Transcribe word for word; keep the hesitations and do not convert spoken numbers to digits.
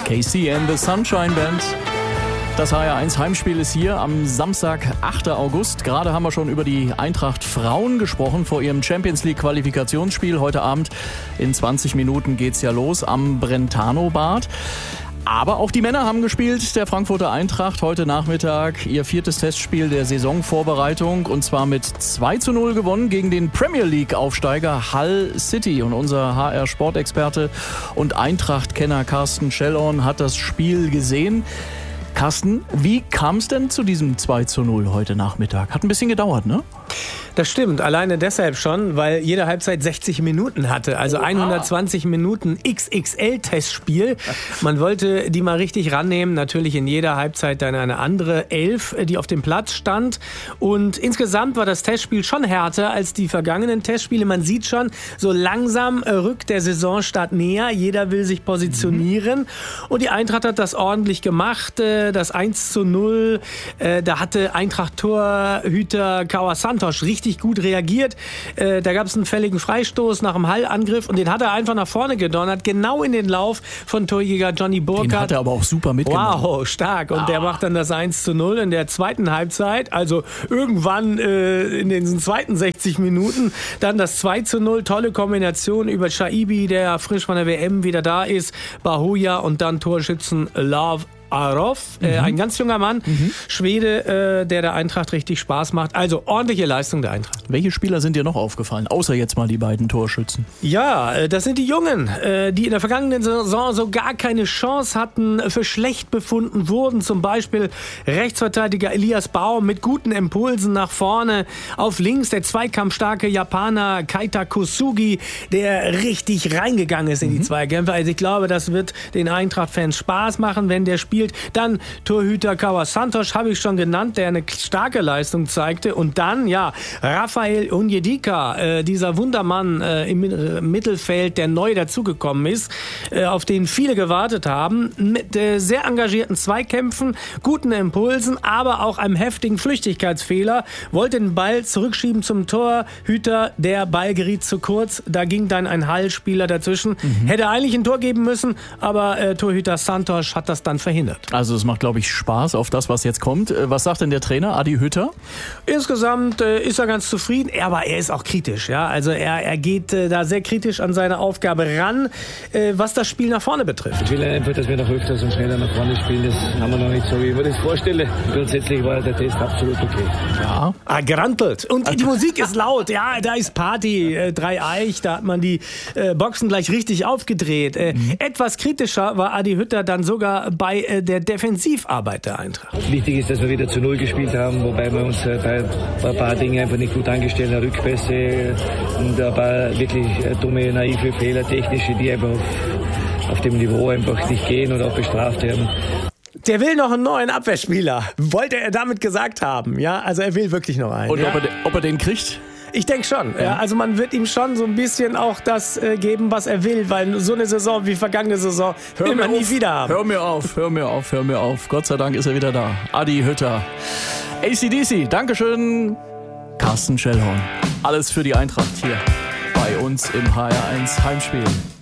K C and the Sunshine Band. Das H R eins Heimspiel ist hier am Samstag, achter August. Gerade haben wir schon über die Eintracht Frauen gesprochen vor ihrem Champions League Qualifikationsspiel. Heute Abend in zwanzig Minuten geht's ja los am Brentano-Bad. Aber auch die Männer haben gespielt, der Frankfurter Eintracht. Heute Nachmittag ihr viertes Testspiel der Saisonvorbereitung und zwar mit zwei zu null gewonnen gegen den Premier League-Aufsteiger Hull City. Und unser H R-Sportexperte und Eintracht-Kenner Carsten Schellhorn hat das Spiel gesehen. Carsten, wie kam es denn zu diesem zwei zu null heute Nachmittag? Hat ein bisschen gedauert, ne? Das stimmt, alleine deshalb schon, weil jede Halbzeit sechzig Minuten hatte, also Oha. hundertzwanzig Minuten X X L-Testspiel. Man wollte die mal richtig rannehmen, natürlich in jeder Halbzeit dann eine andere Elf, die auf dem Platz stand. Und insgesamt war das Testspiel schon härter als die vergangenen Testspiele. Man sieht schon, so langsam rückt der Saisonstart näher, jeder will sich positionieren. Mhm. Und die Eintracht hat das ordentlich gemacht, das eins zu null, da hatte Eintracht-Torhüter Cauã Santos richtig gut reagiert. Äh, da gab es einen fälligen Freistoß nach dem Hall-Angriff und den hat er einfach nach vorne gedonnert, genau in den Lauf von Torjäger Johnny Burkhardt. Den hat er aber auch super mitgenommen. Wow, stark. Und ah. der macht dann das eins zu null in der zweiten Halbzeit. Also irgendwann äh, in den zweiten sechzig Minuten dann das zwei zu null. Tolle Kombination über Shaibi, der frisch von der W M wieder da ist, Bahoja und dann Torschützen Love Arov, äh, mhm. ein ganz junger Mann, mhm. Schwede, äh, der der Eintracht richtig Spaß macht. Also ordentliche Leistung der Eintracht. Welche Spieler sind dir noch aufgefallen, außer jetzt mal die beiden Torschützen? Ja, äh, das sind die Jungen, äh, die in der vergangenen Saison so gar keine Chance hatten, für schlecht befunden wurden. Zum Beispiel Rechtsverteidiger Elias Baum mit guten Impulsen nach vorne. Auf links der zweikampfstarke Japaner Keita Kosugi, der richtig reingegangen ist in mhm. die Zweikämpfe. Also ich glaube, das wird den Eintracht-Fans Spaß machen, wenn der Spiel. Dann Torhüter Cauã Santos, habe ich schon genannt, der eine starke Leistung zeigte. Und dann, ja, Rafael Onyedika, äh, dieser Wundermann äh, im äh, Mittelfeld, der neu dazugekommen ist, äh, auf den viele gewartet haben, mit äh, sehr engagierten Zweikämpfen, guten Impulsen, aber auch einem heftigen Flüchtigkeitsfehler, wollte den Ball zurückschieben zum Torhüter, der Ball geriet zu kurz, da ging dann ein Hall-Spieler dazwischen, mhm. hätte eigentlich ein Tor geben müssen, aber äh, Torhüter Santos hat das dann verhindert. Also es macht, glaube ich, Spaß auf das, was jetzt kommt. Was sagt denn der Trainer, Adi Hütter? Insgesamt äh, ist er ganz zufrieden, aber er ist auch kritisch. Ja? Also er, er geht äh, da sehr kritisch an seine Aufgabe ran, äh, was das Spiel nach vorne betrifft. Ich will einfach, dass wir noch öfters und schneller nach vorne spielen. Das haben wir noch nicht so, wie ich mir das vorstelle. Grundsätzlich war der Test absolut okay. Ja, ah, gerantelt. Und die Musik ist laut. Ja, da ist Party. Äh, drei Eich, da hat man die äh, Boxen gleich richtig aufgedreht. Äh, mhm. Etwas kritischer war Adi Hütter dann sogar bei äh, der Defensivarbeit der Eintracht. Wichtig ist, dass wir wieder zu Null gespielt haben, wobei wir uns bei ein paar Dingen einfach nicht gut angestellt haben, Rückpässe und ein paar wirklich dumme, naive Fehler, technische, die einfach auf, auf dem Niveau einfach nicht gehen und auch bestraft werden. Der will noch einen neuen Abwehrspieler, wollte er damit gesagt haben. Ja, also er will wirklich noch einen. Und ja. ob, er, ob er den kriegt? Ich denke schon. Ja. Ja, also man wird ihm schon so ein bisschen auch das äh, geben, was er will, weil so eine Saison wie vergangene Saison will man nie wieder haben. Hör mir auf, hör mir auf, hör mir auf. Gott sei Dank ist er wieder da. Adi Hütter. A C D C, Dankeschön. Carsten Schellhorn. Alles für die Eintracht hier bei uns im H R eins Heimspiel.